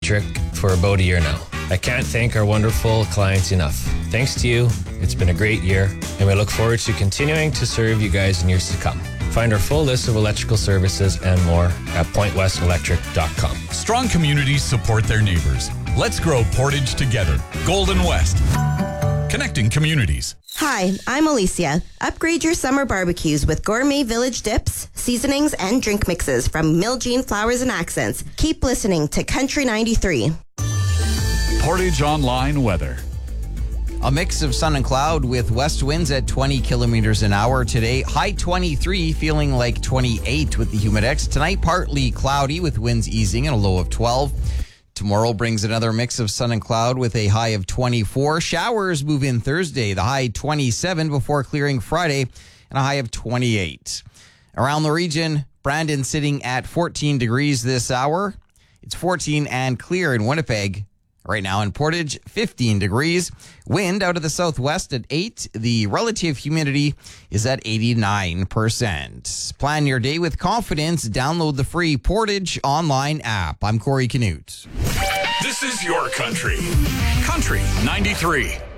Electric for about a year now. I can't thank our wonderful clients enough. Thanks to you, it's been a great year, and we look forward to continuing to serve you guys in years to come. Find our full list of electrical services and more at pointwestelectric.com. Strong communities support their neighbors. Let's grow Portage together. Golden West. Connecting communities. Hi, I'm Alicia. Upgrade your summer barbecues with gourmet village dips, seasonings, and drink mixes from Miljean Flowers and Accents. Keep listening to Country 93. Portage Online weather. A mix of sun and cloud with west winds at 20 kilometers an hour today. High 23, feeling like 28 with the humidex. Tonight, partly cloudy with winds easing and a low of 12. Tomorrow brings another mix of sun and cloud with a high of 24. Showers move in Thursday, the high 27 before clearing Friday and a high of 28. Around the region, Brandon sitting at 14 degrees this hour. It's 14 and clear in Winnipeg. Right now in Portage, 15 degrees. Wind out of the southwest at 8. The relative humidity is at 89%. Plan your day with confidence. Download the free Portage online app. I'm Corey Canute. This is your country. Country 93.